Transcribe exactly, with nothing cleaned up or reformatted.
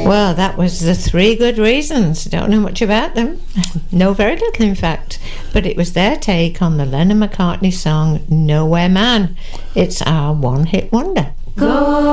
Well, that was The Three Good Reasons. Don't know much about them. Know very little, in fact. But it was their take on the Lennon-McCartney song Nowhere Man. It's our one-hit wonder. Go